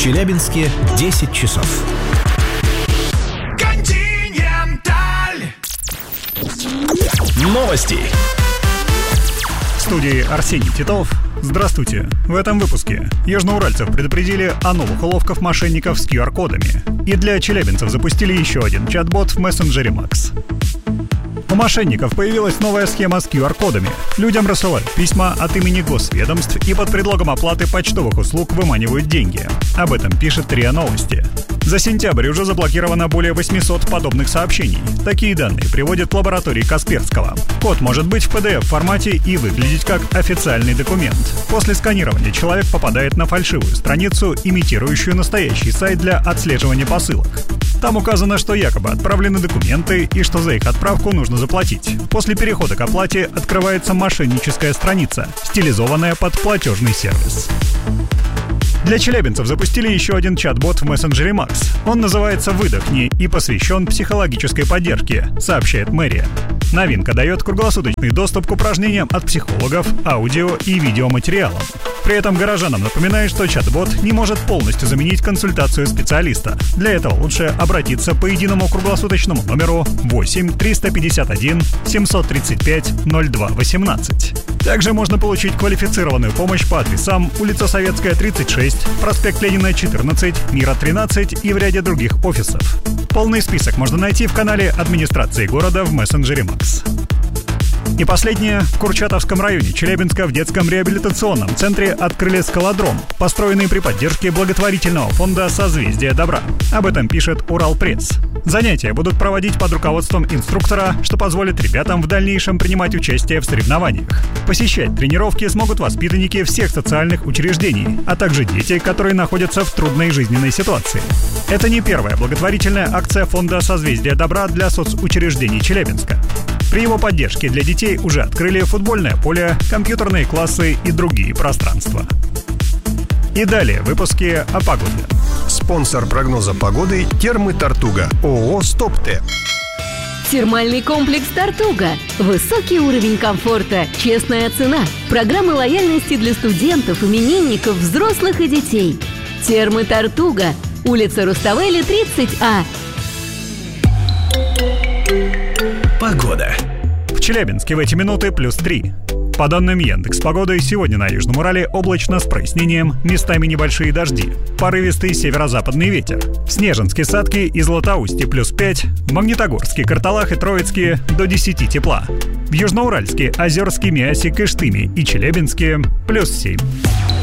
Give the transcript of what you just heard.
Челябинске 10 часов. Континенталь. Новости. В студии Арсений Титов. Здравствуйте. В этом выпуске южноуральцев предупредили о новых уловках мошенников с QR-кодами. И для челябинцев запустили еще один чат-бот в мессенджере Макс. У мошенников появилась новая схема с QR-кодами. Людям рассылают письма от имени госведомств и под предлогом оплаты почтовых услуг выманивают деньги. Об этом пишет РИА Новости. За сентябрь уже заблокировано более 800 подобных сообщений. Такие данные приводят лаборатории Касперского. Код может быть в PDF-формате и выглядеть как официальный документ. После сканирования человек попадает на фальшивую страницу, имитирующую настоящий сайт для отслеживания посылок. Там указано, что якобы отправлены документы и что за их отправку нужно заплатить. После перехода к оплате открывается мошенническая страница, стилизованная под платежный сервис. Для челябинцев запустили еще один чат-бот в мессенджере Макс. Он называется «Выдохни» и посвящен психологической поддержке, сообщает мэрия. Новинка дает круглосуточный доступ к упражнениям от психологов, аудио и видеоматериалам. При этом горожанам напоминает, что чат-бот не может полностью заменить консультацию специалиста. Для этого лучше обратиться по единому круглосуточному номеру 8 351 735 02 18. Также можно получить квалифицированную помощь по адресам: улица Советская, 36, проспект Ленина, 14, Мира, 13 и в ряде других офисов. Полный список можно найти в канале администрации города в мессенджере Макс. И последнее. В Курчатовском районе Челябинска в детском реабилитационном центре открыли скалодром, построенный при поддержке благотворительного фонда «Созвездие добра». Об этом пишет Уралпресс. Занятия будут проводить под руководством инструктора, что позволит ребятам в дальнейшем принимать участие в соревнованиях. Посещать тренировки смогут воспитанники всех социальных учреждений, а также дети, которые находятся в трудной жизненной ситуации. Это не первая благотворительная акция фонда «Созвездие добра» для соцучреждений Челябинска. При его поддержке для детей уже открыли футбольное поле, компьютерные классы и другие пространства. И далее выпуски о погоде. Спонсор прогноза погоды — Термы Тартуга, ООО «Стоп-Т». Термальный комплекс «Тартуга». Высокий уровень комфорта, честная цена. Программы лояльности для студентов, именинников, взрослых и детей. Термы Тартуга. Улица Руставели, 30А. Погода. В Челябинске в эти минуты +3. По данным Яндекс.Погоды, сегодня на Южном Урале облачно с прояснением, местами небольшие дожди. Порывистый северо-западный ветер. В Снежинске, Садке и Златоусте +5. В Магнитогорске, Карталах и Троицке до 10 тепла. В Южноуральске, Озерске, Миасе, Кыштыме и Челябинске +7.